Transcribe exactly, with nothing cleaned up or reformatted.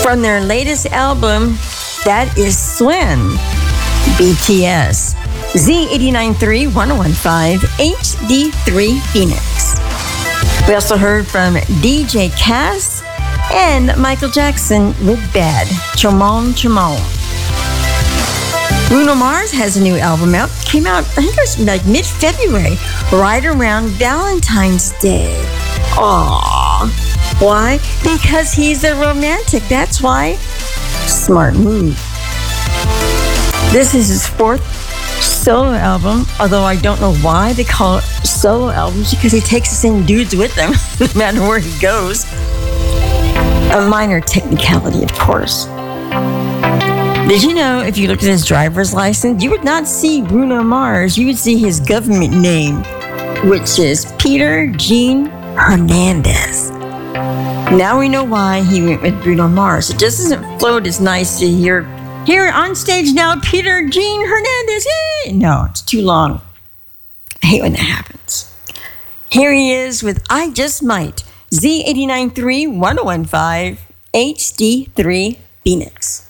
from their latest album, that is Swim, B T S. Z eight nine three, one oh one five, H D three Phoenix. We also heard from D J Cass and Michael Jackson with Bad, Chomon Chomon. Bruno Mars has a new album out. Came out, I think it was like mid-February, right around Valentine's Day. Aww. Why? Because he's a romantic. That's why. Smart move. This is his fourth solo album, although I don't know why they call it solo albums, because he takes the same dudes with him no matter where he goes. A minor technicality, of course. Did you know if you looked at his driver's license, you would not see Bruno Mars, you would see his government name, which is Peter Gene Hernandez. Now we know why he went with Bruno Mars. It just doesn't float as nice to hear, here on stage now, Peter Gene Hernandez. Yay! No, it's too long. I hate when that happens. Here he is with I Just Might, Z eight nine three, one oh one five, H D three Phoenix.